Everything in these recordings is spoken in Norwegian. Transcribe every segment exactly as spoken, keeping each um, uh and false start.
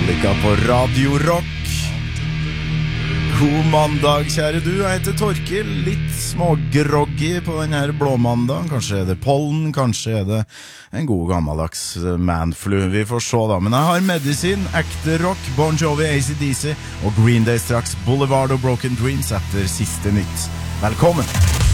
Metallica på Radio Rock. God mandag, kjære du. Jeg heter Torkil. Litt smågroggy på denne blå mandagen. Kanskje er det pollen, kanskje er det en god gammeldags manflu. Vi får se da. Men jeg har medisin, ekte rock, Bon Jovi, A C D C og Green Day straks. Boulevard og Broken Dreams etter siste nytt. Velkommen!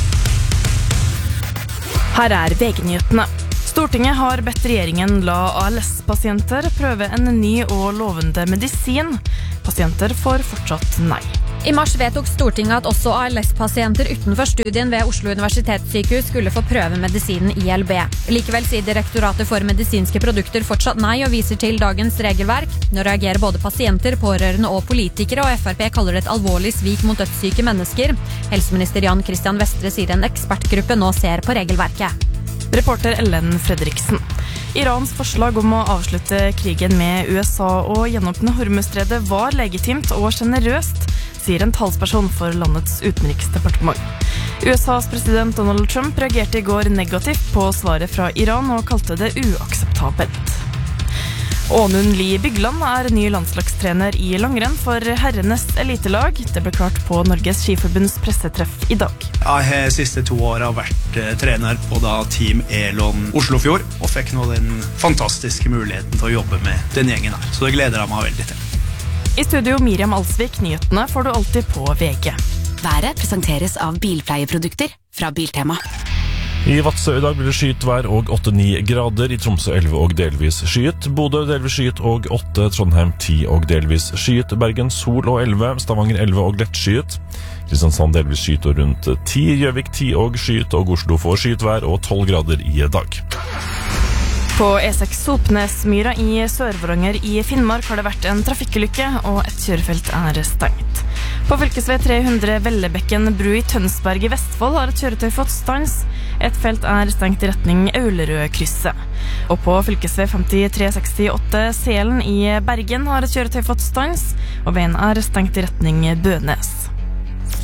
Her er V G-nyhetene. Stortinget har bedt regjeringen la A L S-pasienter prøve en ny og lovende medisin. Pasienter får fortsatt nei. I mars vedtok Stortinget at også A L S-pasienter utenfor studien ved Oslo universitetssykehus skulle få prøve medisinen I L B. Likevel sier Direktoratet for medisinske produkter fortsatt nei og viser til dagens regelverk. Nå reagerer både pasienter, pårørende og politikere, og F R P kaller det et alvorlig svik mot dødssyke mennesker. Helseminister Jan Christian Vestre sier en ekspertgruppe nå ser på regelverket. Reporter Ellen Fredriksen. Irans forslag om å avslutte krigen med U S A og gjenåpne Hormuzstredet var legitimt og generøst, sier en talsperson for landets utenriksdepartement. U S A's president Donald Trump reagerte I går negativt på svaret fra Iran og kalte det uakseptabelt. Ånund Lie Bygland er ny landslagstrener I langrenn for herrenes elitelag. Det ble klart på Norges Skiforbunds pressetreff I dag. Jeg har siste to år har vært eh, trener på da Team Elon Oslofjord, og fikk nå den fantastiske muligheten til å jobbe med den gjengen her. Så det gleder jeg meg veldig til. I studio Miriam Alsvik, nyhetene får du alltid på V G. Været presenteres av bilpleieprodukter fra Biltema. I Vadsø I dag blir det skyet vær og åtte til ni grader, I Tromsø elleve og delvis skyet, Bodø delvis skyet og åtte, Trondheim ti og delvis skyet, Bergen sol og elleve, Stavanger elleve og lett skyet, Kristiansand delvis skyet og rundt ti, Gjøvik ti og skyet, og Oslo får skyet vær og tolv grader I dag. På E seks Sopnesmyra I Sør-Varanger I Finnmark har det vært en trafikkulykke, og et kjørefelt er stengt. På fylkesvei tre hundre Vellebekken bru I Tønsberg I Vestfold har et kjøretøy fått stans. Et felt er stengt I retning Aulerødkrysset. Og på fylkesvei femtitre sekstiåtte Selen I Bergen har et kjøretøy fått stans, og veien er stengt I retning Bønes.